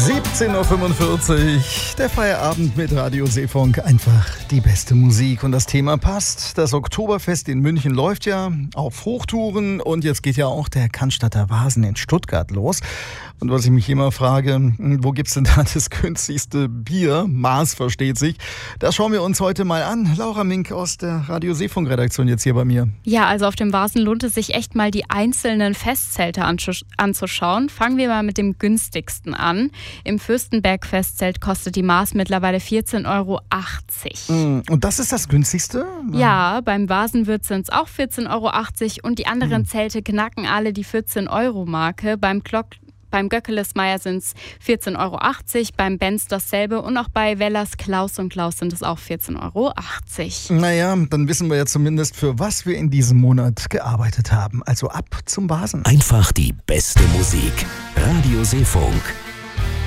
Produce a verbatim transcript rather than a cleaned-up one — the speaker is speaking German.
siebzehn Uhr fünfundvierzig, der Feierabend mit Radio Seefunk. Einfach die beste Musik und das Thema passt. Das Oktoberfest in München läuft ja auf Hochtouren und jetzt geht ja auch der Cannstatter Vasen in Stuttgart los. Und was ich mich immer frage, wo gibt's denn da das günstigste Bier? Maß versteht sich. Das schauen wir uns heute mal an. Laura Mink aus der Radio Seefunk Redaktion jetzt hier bei mir. Ja, also auf dem Vasen lohnt es sich echt mal die einzelnen Festzelte anzuschauen. Fangen wir mal mit dem günstigsten an. Im Fürstenberg Festzelt kostet die Maß mittlerweile vierzehn Euro achtzig. Und das ist das günstigste? Ja, beim Vasenwirt sind es auch vierzehn Euro achtzig und die anderen Zelte knacken alle die vierzehn Euro Marke. Beim Glock Beim Göckelesmeier sind es vierzehn Euro achtzig, beim Benz dasselbe und auch bei Wellers Klaus und Klaus sind es auch vierzehn Euro achtzig. Naja, dann wissen wir ja zumindest, für was wir in diesem Monat gearbeitet haben. Also ab zum Vasen. Einfach die beste Musik. Radio Seefunk.